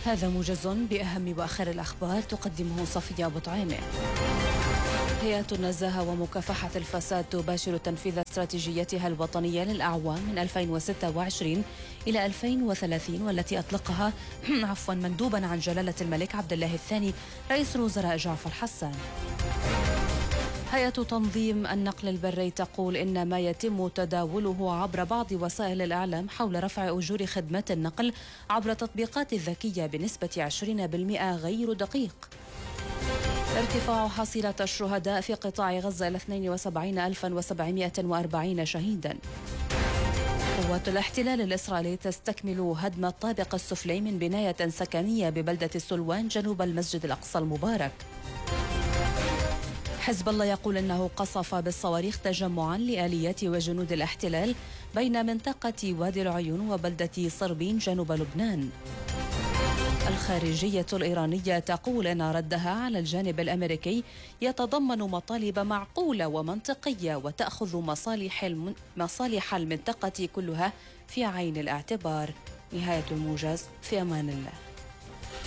هذا موجز بأهم وآخر الأخبار تقدمه صفية أبو طعيمة. هيئة النزاهة ومكافحة الفساد تباشر تنفيذ استراتيجيتها الوطنية للأعوام من 2026 إلى 2030 والتي أطلقها مندوبا عن جلالة الملك عبد الله الثاني رئيس الوزراء جعفر حسان. هيئة تنظيم النقل البري تقول إن ما يتم تداوله عبر بعض وسائل الإعلام حول رفع أجور خدمات النقل عبر تطبيقات ذكية بنسبة 20% غير دقيق. ارتفاع حصيلة الشهداء في قطاع غزة إلى 72,740 شهيدا. قوات الاحتلال الإسرائيلي تستكمل هدم الطابق السفلي من بناية سكنية ببلدة السلوان جنوب المسجد الأقصى المبارك. حزب الله يقول إنه قصف بالصواريخ تجمعا لآليات وجنود الاحتلال بين منطقة وادي العيون وبلدة صربين جنوب لبنان. الخارجية الإيرانية تقول إن ردها على الجانب الأمريكي يتضمن مطالب معقولة ومنطقية وتأخذ مصالح المنطقة كلها في عين الاعتبار. نهاية الموجز، في أمان الله.